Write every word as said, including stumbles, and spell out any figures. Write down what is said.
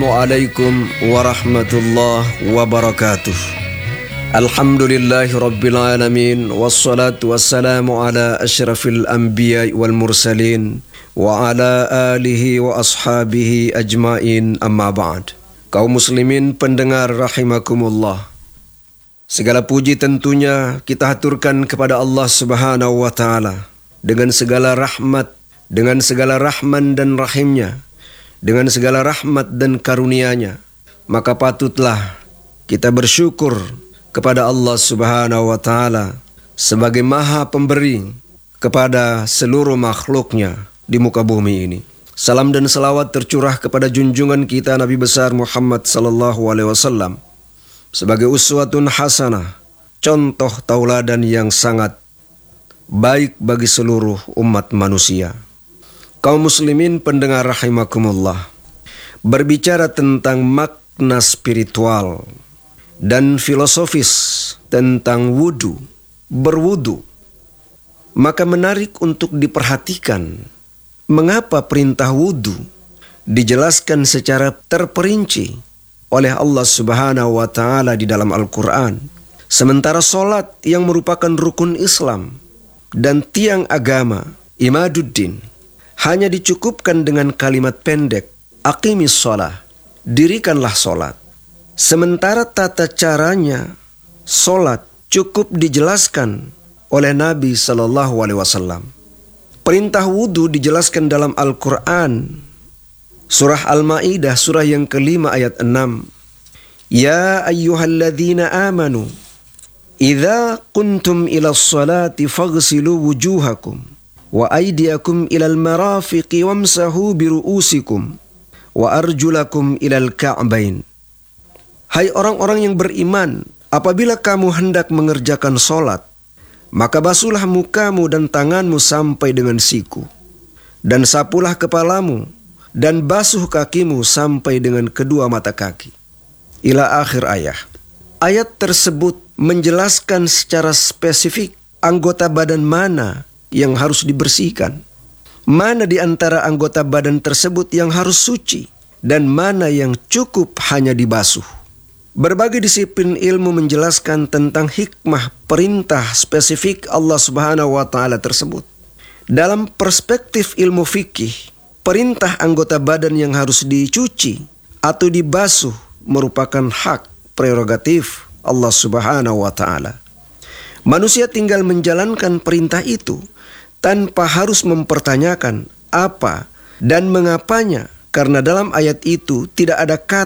Assalamualaikum warahmatullahi wabarakatuh. Alhamdulillahi rabbil alamin. Wassalatu wassalamu ala asyrafil anbiya wal mursalin wa ala alihi wa ashabihi ajmain, amma ba'd. Kaum muslimin pendengar rahimakumullah, segala puji tentunya kita haturkan kepada Allah subhanahu wa ta'ala dengan segala rahmat, dengan segala rahman dan rahimnya, dengan segala rahmat dan karunia-Nya. Maka patutlah kita bersyukur kepada Allah subhanahu wa ta'ala sebagai maha pemberi kepada seluruh makhluknya di muka bumi ini. Salam dan salawat tercurah kepada junjungan kita Nabi besar Muhammad sallallahu alaihi wasallam sebagai uswatun hasanah, contoh tauladan yang sangat baik bagi seluruh umat manusia. Kaum muslimin pendengar rahimakumullah, berbicara tentang makna spiritual dan filosofis tentang wudu, berwudu, maka menarik untuk diperhatikan mengapa perintah wudu dijelaskan secara terperinci oleh Allah subhanahu wa ta'ala di dalam Al-Quran, sementara solat yang merupakan rukun Islam dan tiang agama imaduddin hanya dicukupkan dengan kalimat pendek, aqimis sholah, dirikanlah solat. Sementara tata caranya solat cukup dijelaskan oleh Nabi sallallahu alaihi wasallam. Perintah wudu dijelaskan dalam Al-Quran, surah Al-Ma'idah, surah yang kelima ayat enam. Ya ayyuhalladzina amanu, idza kuntum ila sholati faghsilu wujuhakum wa aydiyakum ilal marafiqi wamsahu biru'usikum wa arjulakum ilal ka'bain. Hai orang-orang yang beriman, apabila kamu hendak mengerjakan solat, maka basuhlah mukamu dan tanganmu sampai dengan siku, dan sapulah kepalamu dan basuh kakimu sampai dengan kedua mata kaki. Ila akhir ayat. Ayat tersebut menjelaskan secara spesifik anggota badan mana yang harus dibersihkan, mana di antara anggota badan tersebut yang harus suci, dan mana yang cukup hanya dibasuh. Berbagai disiplin ilmu menjelaskan tentang hikmah perintah spesifik Allah subhanahu wa ta'ala tersebut. Dalam perspektif ilmu fikih, perintah anggota badan yang harus dicuci atau dibasuh merupakan hak prerogatif Allah subhanahu wa ta'ala. Manusia tinggal menjalankan perintah itu tanpa harus mempertanyakan apa dan mengapanya, karena dalam ayat itu tidak ada kata